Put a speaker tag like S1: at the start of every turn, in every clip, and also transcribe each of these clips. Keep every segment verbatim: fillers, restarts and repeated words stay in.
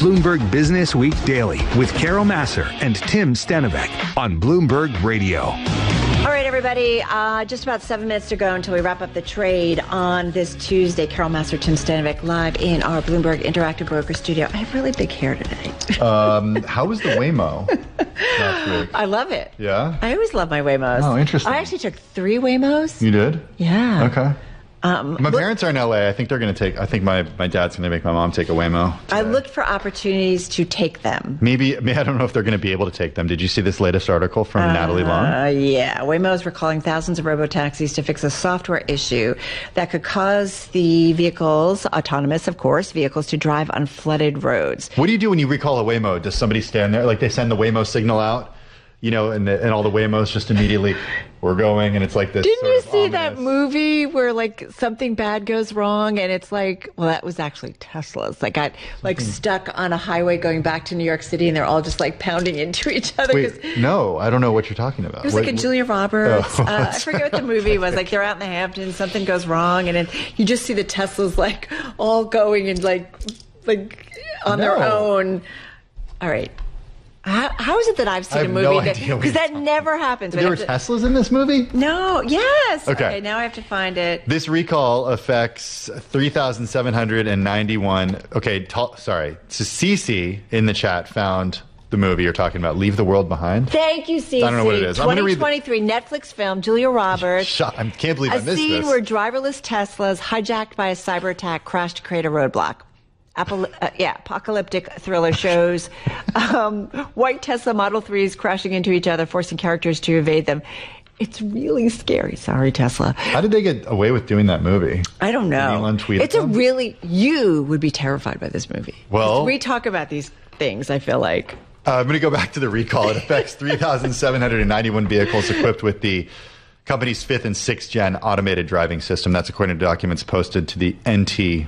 S1: Bloomberg Business Week Daily with Carol Massar and Tim Stenovec on Bloomberg Radio.
S2: All right, everybody, uh, just about seven minutes to go until we wrap up the trade on this Tuesday. Carol Massar, Tim Stenovec, live in our Bloomberg Interactive Broker studio. I have really big hair today.
S3: um, how was the Waymo last week?
S2: I love it.
S3: Yeah?
S2: I always love my Waymos.
S3: Oh, interesting.
S2: I actually took three Waymos.
S3: You did?
S2: Yeah.
S3: Okay.
S2: Um,
S3: my
S2: look,
S3: parents are in L A. I think they're going to take, I think my, my dad's going to make my mom take a Waymo today.
S2: I looked for opportunities to take them.
S3: Maybe, I don't know if they're going to be able to take them. Did you see this latest article from
S2: uh,
S3: Natalie Long?
S2: Uh, yeah. Waymos were calling thousands of robo-taxis to fix a software issue that could cause the vehicles, autonomous, of course, vehicles to drive on flooded roads.
S3: What do you do when you recall a Waymo? Does somebody stand there? Like they send the Waymo signal out? You know, and, the, and all the Waymos just immediately, we're going, and it's like this.
S2: Didn't you see
S3: ominous...
S2: that movie where like something bad goes wrong, and it's like, well, that was actually Teslas that got like mm-hmm. stuck on a highway going back to New York City, and they're all just like pounding into each other.
S3: Wait, no, I don't know what you're talking about.
S2: It was
S3: what,
S2: like a Julia Roberts.
S3: Oh,
S2: uh, I forget what the movie was. Like they're out in the Hamptons, something goes wrong, and then you just see the Teslas like all going and like like on
S3: no.
S2: their own. All right. How, how is it that I've seen
S3: I
S2: a
S3: have
S2: movie
S3: no
S2: that because that never happens?
S3: There were
S2: to,
S3: Teslas in this movie?
S2: No. Yes.
S3: Okay.
S2: okay. Now I have to find it.
S3: This recall affects three thousand seven hundred ninety-one. Okay. T- sorry. So Cece in the chat found the movie you're talking about. Leave the World Behind.
S2: Thank you, Cece.
S3: I don't know what it is. I'm going to read
S2: twenty twenty-three the- Netflix film. Julia Roberts.
S3: I can't believe
S2: a
S3: I missed this.
S2: A scene where driverless Teslas hijacked by a cyber attack crash to create a roadblock. Apple, uh, yeah, apocalyptic thriller shows um, white Tesla Model threes crashing into each other, forcing characters to evade them. It's really scary. Sorry, Tesla.
S3: How did they get away with doing that movie?
S2: I don't know.
S3: Did Elon tweet
S2: it's
S3: them?
S2: a really, you would be terrified by this movie.
S3: Well,
S2: we talk about these things, I feel like.
S3: Uh, I'm going to go back to the recall. It affects three thousand seven hundred ninety-one vehicles equipped with the company's fifth and sixth gen automated driving system. That's according to documents posted to the N T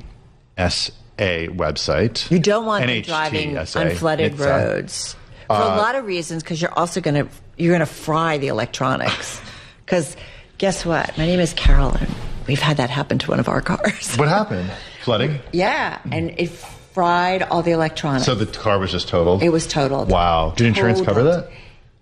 S3: S A website.
S2: You don't want
S3: N
S2: them
S3: H T
S2: driving
S3: S A.
S2: on flooded
S3: it's, uh,
S2: roads for
S3: uh,
S2: a lot of reasons, because you're also going to you're going to fry the electronics. Because guess what? My name is Carolyn. We've had that happen to one of our cars.
S3: What happened? Flooding?
S2: Yeah, and it fried all the electronics.
S3: So the car was just totaled?
S2: It was totaled.
S3: Wow. Did insurance
S2: Totaled.
S3: cover that?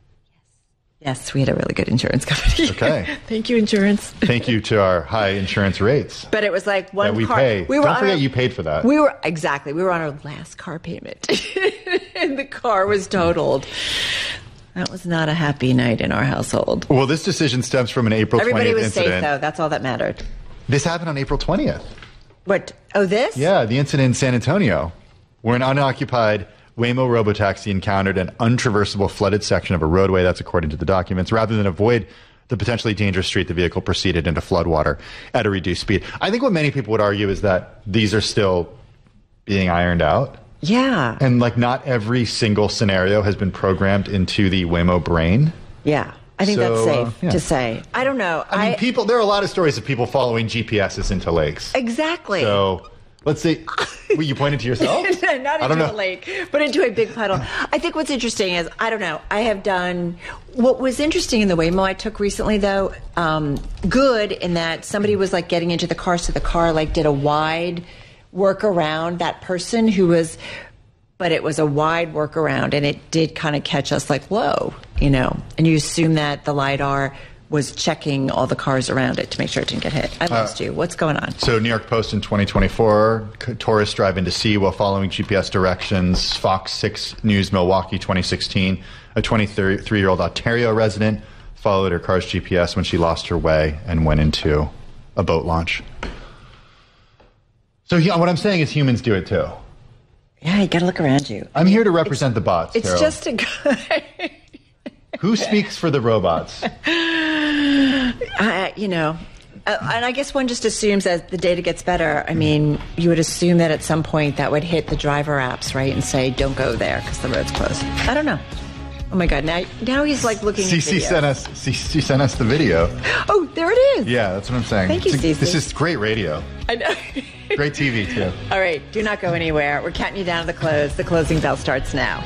S2: Yes, we had a really good insurance company.
S3: Okay.
S2: Thank you, insurance.
S3: Thank you to our high insurance rates.
S2: But it was like one
S3: that we
S2: car.
S3: pay.
S2: We were
S3: Don't forget
S2: our,
S3: you paid for that.
S2: We were exactly. We were on our last car payment, and the car was totaled. That was not a happy night in our household.
S3: Well, this decision stems from an April twentieth
S2: Everybody was
S3: incident.
S2: safe, though. That's all that mattered.
S3: This happened on April twentieth.
S2: What? Oh, this?
S3: Yeah, the incident in San Antonio, where an unoccupied Waymo robotaxi encountered an untraversable flooded section of a roadway. That's according to the documents. Rather than avoid the potentially dangerous street, the vehicle proceeded into floodwater at a reduced speed. I think what many people would argue is that these are still being ironed out.
S2: Yeah.
S3: And like not every single scenario has been programmed into the Waymo brain.
S2: Yeah. I think
S3: So,
S2: that's safe
S3: uh, yeah.
S2: to say. I don't know.
S3: I mean,
S2: I,
S3: people. There are a lot of stories of people following G P S's into lakes.
S2: Exactly.
S3: So let's see. Were you pointing to yourself?
S2: Not
S3: I don't
S2: into
S3: know.
S2: a lake, but into a big puddle. I think what's interesting is, I don't know, I have done, what was interesting in the Waymo I took recently, though, um, good in that somebody was like getting into the car, so the car like did a wide work around that person who was, but it was a wide workaround, and it did kind of catch us like, whoa, you know, and you assume that the LiDAR was checking all the cars around it to make sure it didn't get hit. I lost uh, you. What's going on?
S3: So New York Post in twenty twenty-four, tourists drive into sea while following G P S directions. Fox six News Milwaukee twenty sixteen, a twenty-three-year-old Ontario resident followed her car's G P S when she lost her way and went into a boat launch. So yeah, what I'm saying is humans do it too.
S2: Yeah, you got to look around you.
S3: I'm here to represent
S2: it's,
S3: the bots,
S2: It's
S3: Carol.
S2: just a good...
S3: Who speaks for the robots?
S2: I, you know, uh, and I guess one just assumes as the data gets better, I mean, you would assume that at some point that would hit the driver apps, right, and say, don't go there because the road's closed. I don't know. Oh, my God. Now now he's, like, looking at
S3: Cece sent us, Cece sent us the video.
S2: Oh, there it is.
S3: Yeah, that's what I'm saying.
S2: Thank you,
S3: Cece.
S2: Cece.
S3: This is great radio.
S2: I know.
S3: Great T V, too.
S2: All right. Do not go anywhere. We're counting you down to the close. The closing bell starts now.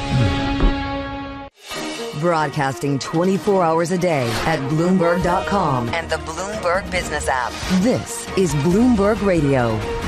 S4: Broadcasting twenty-four hours a day at Bloomberg dot com and the Bloomberg Business app. This is Bloomberg Radio.